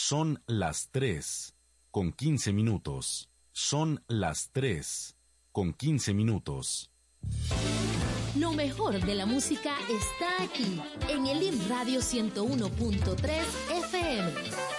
Son las 3:15. Son las 3:15. Lo mejor de la música está aquí, en Elim Radio 101.3 FM.